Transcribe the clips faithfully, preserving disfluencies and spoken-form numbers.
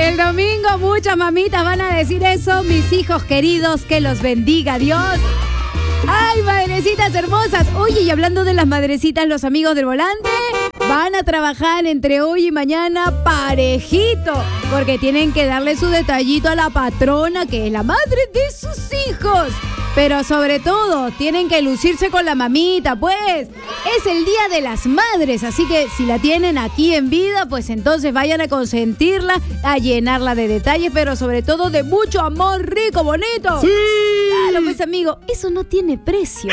El domingo muchas mamitas van a decir eso. Mis hijos queridos, que los bendiga Dios. ¡Ay, madrecitas hermosas! Oye, y hablando de las madrecitas, los amigos del volante van a trabajar entre hoy y mañana parejito, porque tienen que darle su detallito a la patrona, que es la madre de sus hijos. Pero sobre todo, tienen que lucirse con la mamita, pues. Es el Día de las Madres, así que si la tienen aquí en vida, pues entonces vayan a consentirla, a llenarla de detalles, pero sobre todo de mucho amor rico, bonito. ¡Sí! Claro, pues amigo, eso no tiene precio.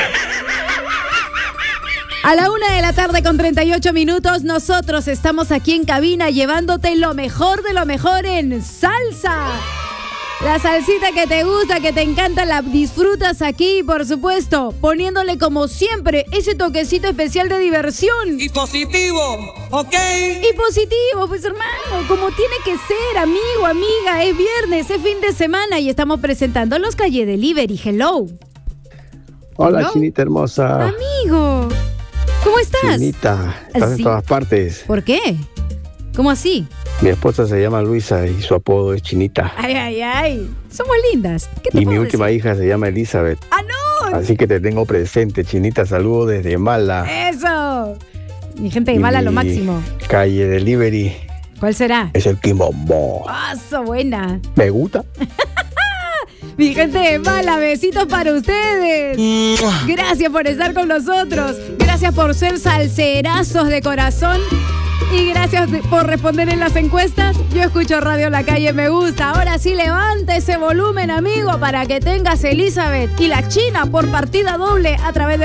A la una de la tarde con treinta y ocho minutos, nosotros estamos aquí en cabina llevándote lo mejor de lo mejor en salsa. La salsita que te gusta, que te encanta, la disfrutas aquí, por supuesto, poniéndole como siempre ese toquecito especial de diversión. Y positivo, ¿ok? Y positivo, pues hermano, como tiene que ser, amigo, amiga. Es viernes, es fin de semana y estamos presentando los Calle Delivery. Hello. Hola, Hello. Chinita hermosa. Amigo, ¿cómo estás? Chinita, estás ¿Sí? en todas partes. ¿Por qué? ¿Cómo así? Mi esposa se llama Luisa y su apodo es Chinita. Ay, ay, ay. Somos lindas. ¿Qué te Y mi puedo última decir? hija se llama Elizabeth. ¡Ah, no! Así que te tengo presente, Chinita. Saludos desde Mala. ¡Eso! Mi gente de Y Mala, mi lo máximo. Calle Delivery ¿Cuál será? es el Quimombo. ¡Ah, so buena! ¿Me gusta? Mi gente de Mala, besitos para ustedes. Gracias por estar con nosotros. Gracias por ser salserazos de corazón. Y gracias por responder en las encuestas. Yo escucho Radio La Calle, me gusta. Ahora sí, levanta ese volumen, amigo, para que tengas Elizabeth y la China por partida doble a través de